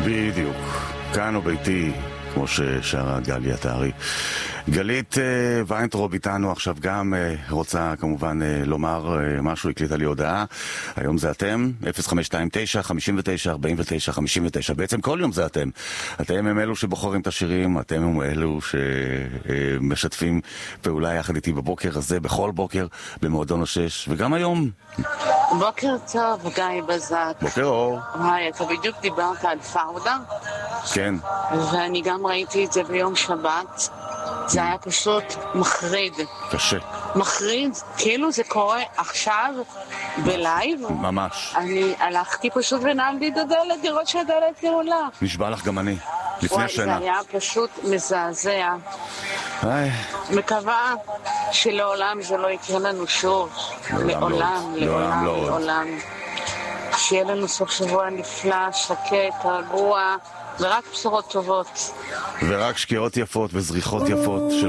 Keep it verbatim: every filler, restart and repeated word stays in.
בדיוק. כאן הוא ביתי, כמו ששרה גליה תארי. גלית ויינטרוב איתנו עכשיו גם רוצה כמובן לומר משהו, הקליטה לי הודעה. היום זה אתם, אפס חמש שתיים תשע חמש תשע ארבע תשע חמש תשע. בעצם כל יום זה אתם. אתם הם אלו שבוחרים את השירים, אתם הם אלו שמשתפים פעולה יחד איתי בבוקר הזה, בכל בוקר, במועדון השש, וגם היום. בוקר טוב, גיא בזק. בוקר אור. היי, אתה בדיוק דיברת על פאודה? כן. ואני גם ראיתי את זה ביום שבת. זה היה פשוט מחריד. קשה. מחריד, כאילו זה קורה עכשיו בלייב. ממש. אני הלכתי פשוט ונעמתי את הדלת, לראות שהדלת נעולה. נשבע לך גם אני, לפני שנה. זה היה פשוט מזעזע. היי. מקווה שלעולם זה לא יקרה לנו שוב. לעולם, לעולם, לעולם. שיהיה לנו סוף שבוע נפלא, שקט, רגוע, ורק בשורות טובות. ורק שקיעות יפות וזריחות יפות של